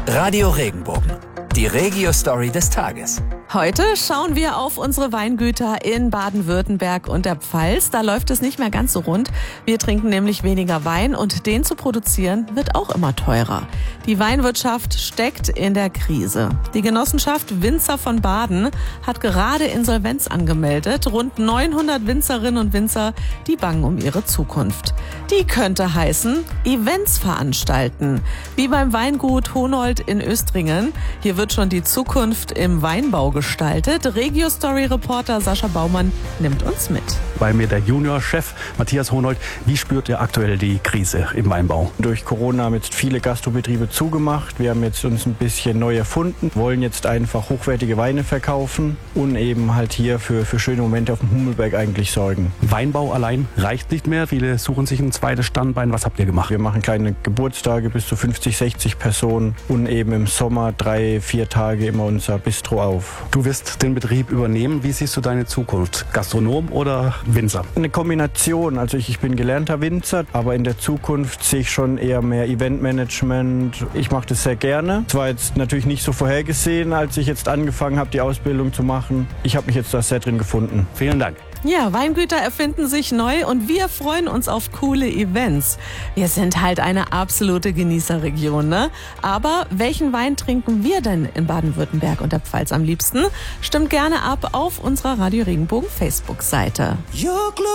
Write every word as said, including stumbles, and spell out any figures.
Radio Regenbogen, die Regio-Story des Tages. Heute schauen wir auf unsere Weingüter in Baden-Württemberg und der Pfalz. Da läuft es nicht mehr ganz so rund. Wir trinken nämlich weniger Wein und den zu produzieren wird auch immer teurer. Die Weinwirtschaft steckt in der Krise. Die Genossenschaft Winzer von Baden hat gerade Insolvenz angemeldet. Rund neunhundert Winzerinnen und Winzer, die bangen um ihre Zukunft. Die könnte heißen, Events veranstalten. Wie beim Weingut Honold in Östringen. Hier wird schon die Zukunft im Weinbau gestaltet. Regio-Story-Reporter Sascha Baumann nimmt uns mit. Bei mir der Juniorchef Matthias Honold. Wie spürt ihr aktuell die Krise im Weinbau? Durch Corona haben jetzt viele Gastrobetriebe zugemacht. Wir haben jetzt uns ein bisschen neu erfunden, wollen jetzt einfach hochwertige Weine verkaufen und eben halt hier für, für schöne Momente auf dem Hummelberg eigentlich sorgen. Weinbau allein reicht nicht mehr. Viele suchen sich ein zweites Standbein. Was habt ihr gemacht? Wir machen kleine Geburtstage bis zu fünfzig, sechzig Personen und eben im Sommer drei, vier Tage immer unser Bistro auf. Du wirst den Betrieb übernehmen. Wie siehst du deine Zukunft? Gastronom oder Winzer? Eine Kombination. Also ich, ich bin gelernter Winzer, aber in der Zukunft sehe ich schon eher mehr Eventmanagement. Ich mache das sehr gerne. Es war jetzt natürlich nicht so vorhergesehen, als ich jetzt angefangen habe, die Ausbildung zu machen. Ich habe mich jetzt da sehr drin gefunden. Vielen Dank. Ja, Weingüter erfinden sich neu und wir freuen uns auf coole Events. Wir sind halt eine absolute Genießerregion, ne? Aber welchen Wein trinken wir denn in Baden-Württemberg und der Pfalz am liebsten? Stimmt gerne ab auf unserer Radio Regenbogen Facebook-Seite.